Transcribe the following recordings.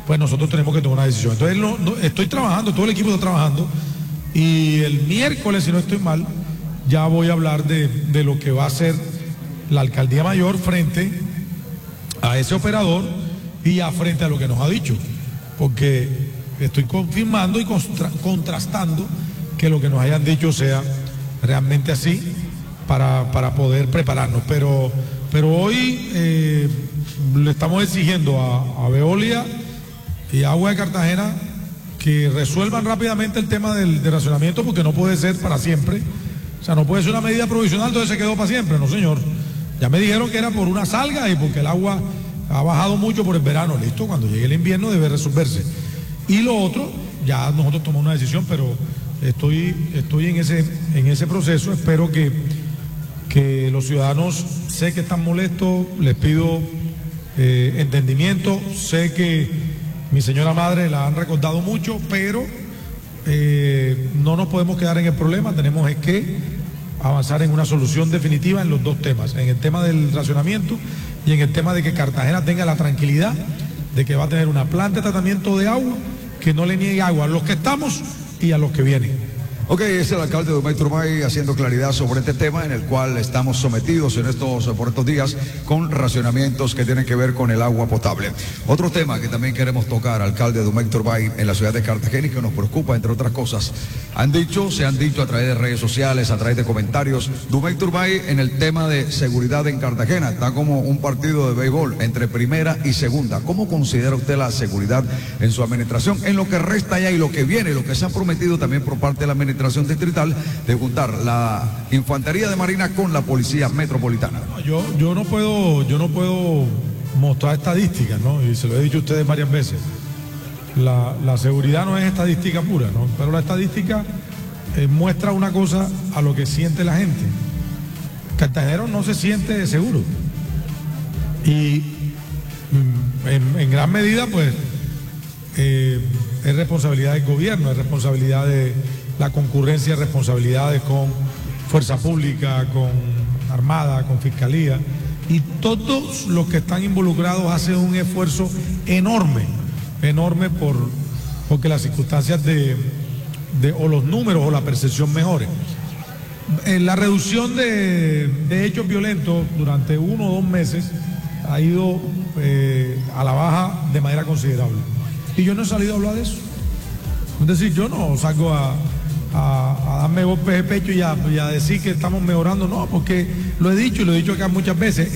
pues nosotros tenemos que tomar una decisión. Entonces estoy trabajando, todo el equipo está trabajando, y el miércoles, si no estoy mal, ya voy a hablar de lo que va a ser la alcaldía mayor frente a ese operador y ya frente a lo que nos ha dicho, porque estoy confirmando y contrastando que lo que nos hayan dicho sea realmente así para poder prepararnos. Pero hoy le estamos exigiendo a Veolia y Agua de Cartagena que resuelvan rápidamente el tema del racionamiento, porque no puede ser para siempre. O sea, no puede ser una medida provisional, entonces se quedó para siempre. No, señor. Ya me dijeron que era por una salga y porque el agua ha bajado mucho por el verano. Listo, cuando llegue el invierno debe resolverse. Y lo otro, ya nosotros tomamos una decisión, pero estoy en ese proceso. Espero que los ciudadanos, sé que están molestos, les pido entendimiento. Sé que mi señora madre la han recordado mucho, pero no nos podemos quedar en el problema. Tenemos que avanzar en una solución definitiva en los dos temas, en el tema del racionamiento y en el tema de que Cartagena tenga la tranquilidad de que va a tener una planta de tratamiento de agua que no le niegue agua a los que estamos y a los que vienen. Ok, es el alcalde Dumay Turbay haciendo claridad sobre este tema en el cual estamos sometidos por estos días con racionamientos que tienen que ver con el agua potable. Otro tema que también queremos tocar, alcalde Dumay Turbay, en la ciudad de Cartagena y que nos preocupa, entre otras cosas. Se han dicho a través de redes sociales, a través de comentarios, Dumay Turbay en el tema de seguridad en Cartagena está como un partido de béisbol entre primera y segunda. ¿Cómo considera usted la seguridad en su administración, en lo que resta ya y lo que viene, lo que se ha prometido también por parte de la administración distrital de juntar la Infantería de Marina con la Policía Metropolitana? Yo no puedo mostrar estadísticas, ¿no? Y se lo he dicho a ustedes varias veces. La seguridad no es estadística pura, ¿no? Pero la estadística muestra una cosa a lo que siente la gente. Cartagenero no se siente seguro. Y en gran medida, pues, es responsabilidad del gobierno, es responsabilidad de la concurrencia, responsabilidades con Fuerza Pública, con Armada, con Fiscalía, y todos los que están involucrados hacen un esfuerzo enorme porque las circunstancias o los números o la percepción mejoren. La reducción de hechos violentos durante 1 o 2 meses ha ido a la baja de manera considerable. Y yo no he salido a hablar de eso. Es decir, yo no salgo a darme golpes de pecho y a decir que estamos mejorando, no, porque lo he dicho acá muchas veces,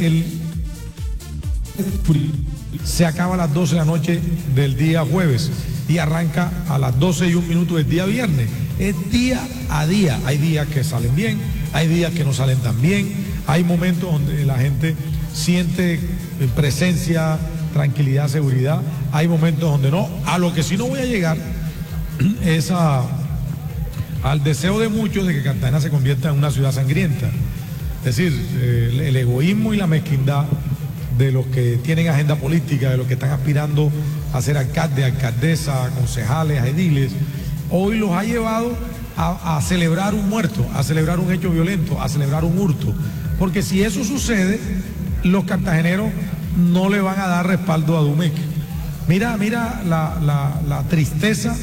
se acaba a las 12 de la noche del día jueves y arranca a las 12:01 del día viernes. Es día a día. Hay días que salen bien, hay días que no salen tan bien, hay momentos donde la gente siente presencia, tranquilidad, seguridad, hay momentos donde no. A lo que sí no voy a llegar es al deseo de muchos de que Cartagena se convierta en una ciudad sangrienta. Es decir, el egoísmo y la mezquindad de los que tienen agenda política, de los que están aspirando a ser alcalde, alcaldesa, concejales, ediles, hoy los ha llevado a celebrar un muerto, a celebrar un hecho violento, a celebrar un hurto. Porque si eso sucede, los cartageneros no le van a dar respaldo a Dumec. Mira la tristeza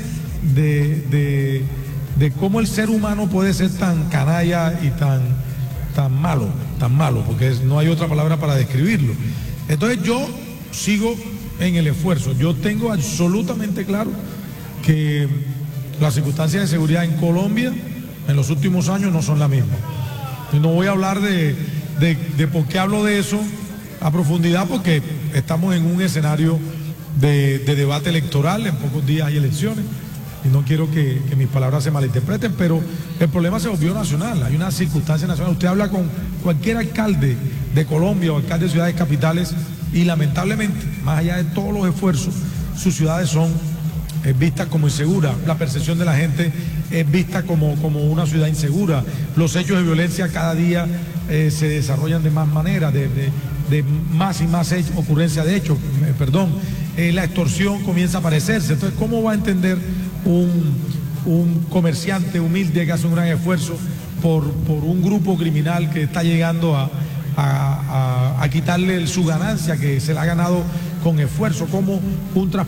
de cómo el ser humano puede ser tan canalla y tan malo, porque no hay otra palabra para describirlo. Entonces yo sigo en el esfuerzo. Yo tengo absolutamente claro que las circunstancias de seguridad en Colombia en los últimos años no son las mismas. Y no voy a hablar de por qué hablo de eso a profundidad, porque estamos en un escenario de debate electoral, en pocos días hay elecciones. Y no quiero que mis palabras se malinterpreten, pero el problema se volvió nacional, hay una circunstancia nacional. Usted habla con cualquier alcalde de Colombia o alcalde de ciudades capitales y lamentablemente, más allá de todos los esfuerzos, sus ciudades son vistas como inseguras, la percepción de la gente es vista como una ciudad insegura, los hechos de violencia cada día se desarrollan de más maneras, de más y más ocurrencia de hechos, la extorsión comienza a aparecerse. Entonces, ¿cómo va a entender un comerciante humilde que hace un gran esfuerzo por un grupo criminal que está llegando a quitarle su ganancia que se la ha ganado con esfuerzo, como un